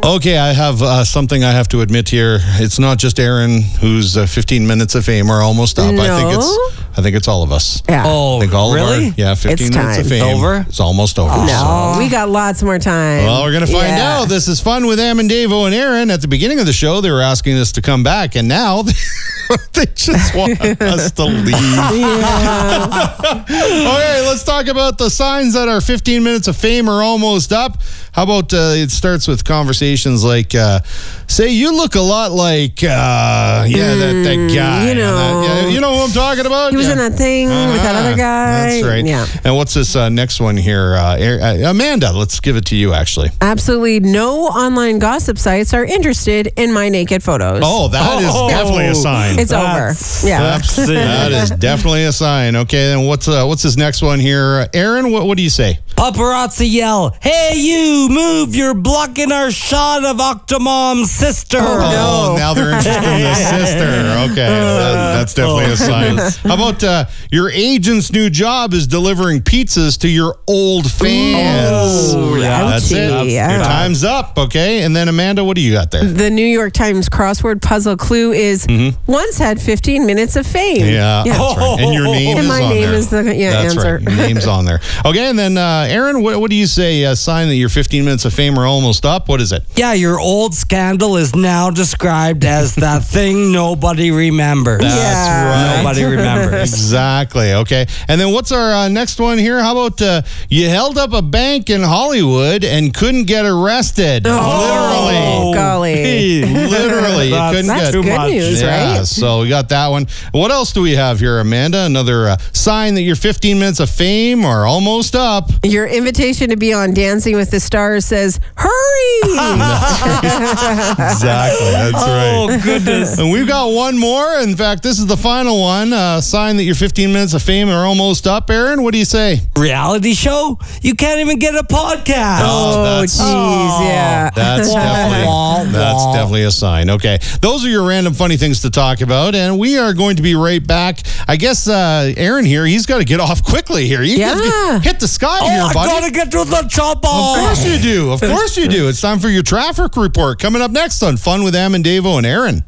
Okay, I have something I have to admit here. It's not just Aaron who's 15 minutes of fame are almost up. No? I think it's all of us. Yeah. Oh, I think all really? of our 15 It's minutes time. of fame. It's over? It's almost over. No, we got lots more time. Well, we're going to find Yeah. out. This is Fun with Am and Davo and Aaron. At the beginning of the show, they were asking us to come back, and now they just want us to leave. Okay, let's talk about the signs that our 15 minutes of fame are almost up. How about it starts with conversations like, say, you look a lot like, that guy. you know. You know who I'm talking about? He was in that thing with that other guy. That's right. Yeah. And what's this next one here? Amanda, let's give it to you, actually. Absolutely no online gossip sites are interested in my naked photos. Oh, that is definitely a sign. It's over. Yeah. That is definitely a sign. Okay, then what's this next one here? Aaron, what do you say? Paparazzi yell, "Hey you, move, you're blocking our shot of Octomom's sister." Oh, now they're interested in the sister. Okay, that's definitely a sign. How about your agent's new job is delivering pizzas to your old fans? Oh, yeah. That's it. Ouchie, yeah. Your time's up, okay? And then, Amanda, what do you got there? The New York Times crossword puzzle clue is once had 15 minutes of fame. Yeah, that's right. And your name And is my on name there. is the That's answer. right. Your name's on there. Okay, and then Aaron, what do you say? A sign that your 15 minutes of fame are almost up. What is it? Yeah, your old scandal is now described as that thing nobody remembers. That's right. Nobody remembers. Exactly. Okay. And then what's our next one here? How about you held up a bank in Hollywood and couldn't get arrested? Oh, golly. Literally. You couldn't That's get good much. news, Yeah, right? so we got that one. What else do we have here, Amanda? Another sign that your 15 minutes of fame are almost up. Your invitation to be on Dancing with the Stars says, hurry! Exactly. That's right. Oh, goodness. And we've got one more. In fact, this is the final one. Sign that your 15 minutes of fame are almost up. Aaron, what do you say? Reality show? You can't even get a podcast. Oh, jeez, yeah. That's definitely a sign. Okay. Those are your random funny things to talk about. And we are going to be right back. I guess Aaron here, he's got to get off quickly here. You Yeah. hit the sky Oh, here, I buddy. gotta get to the chopper. Of course you do. Of course you do. It's time for your traffic report coming up next on Fun with Am and Davo and Aaron.